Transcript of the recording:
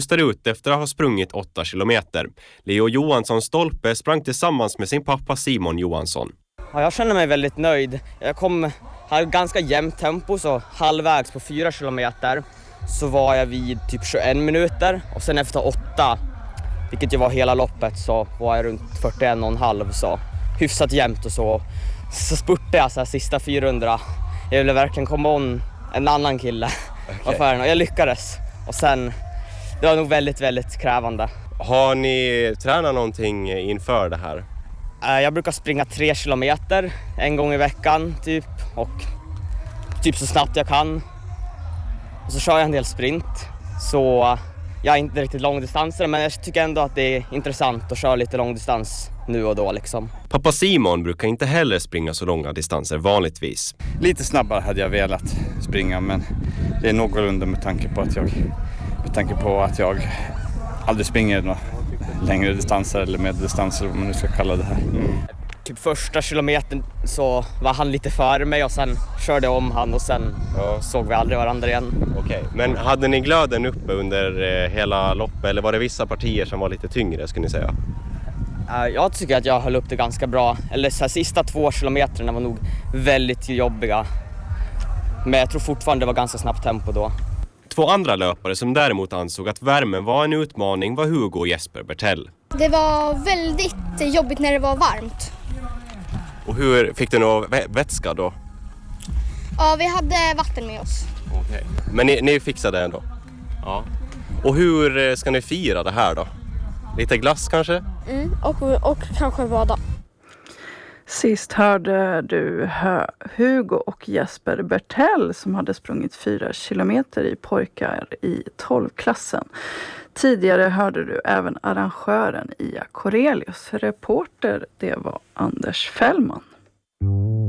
ut efter att ha sprungit 8 kilometer. Leo Johansson Stolpe sprang tillsammans med sin pappa Simon Johansson. Ja, jag känner mig väldigt nöjd. Jag hade ganska jämnt tempo, så halvvägs på 4 kilometer så var jag vid typ 21 minuter. Och sen efter 8, vilket ju var hela loppet, så var jag runt 41,5, så hyfsat jämnt och så. Så spurtade jag så här sista 400. Jag ville verkligen komma om en annan kille. Okay. Och jag lyckades. Och sen, det var nog väldigt, väldigt krävande. Har ni tränat någonting inför det här? Jag brukar springa 3 kilometer en gång i veckan typ. Och typ så snabbt jag kan. Och så kör jag en del sprint. Så jag är inte riktigt långdistanser, men jag tycker ändå att det är intressant att köra lite långdistans nu och då liksom. Pappa Simon brukar inte heller springa så långa distanser vanligtvis. Lite snabbare hade jag velat springa, men det är någorlunda med tanke på att jag aldrig springer några längre distanser eller medeldistanser, om man nu ska kalla det här. Typ första kilometern så var han lite före mig och sen körde jag om han och sen såg vi aldrig varandra igen. Okej. Men hade ni glöden uppe under hela loppet, eller var det vissa partier som var lite tyngre, skulle ni säga? Jag tycker att jag höll upp det ganska bra. Eller så här, sista 2 kilometerna var nog väldigt jobbiga. Men jag tror fortfarande det var ganska snabbt tempo då. 2 andra löpare som däremot ansåg att värmen var en utmaning var Hugo och Jesper Bertell. Det var väldigt jobbigt när det var varmt. Och hur fick du någon vätska då? Ja, vi hade vatten med oss. Okej. Men ni fixade det ändå? Ja. Och hur ska ni fira det här då? Lite glass kanske? Och kanske bada. Sist hörde du Hugo och Jesper Bertell som hade sprungit 4 kilometer i pojkar i 12-klassen. Tidigare hörde du även arrangören Ia Corelius. Reporter, det var Anders Fällman.